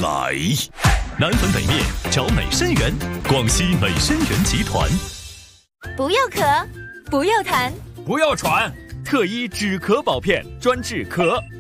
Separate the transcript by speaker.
Speaker 1: 来。南汾北面，找美参园，广西美参园集团。
Speaker 2: 不要咳，不要痰，
Speaker 3: 不要喘，特医止咳保片，专治咳、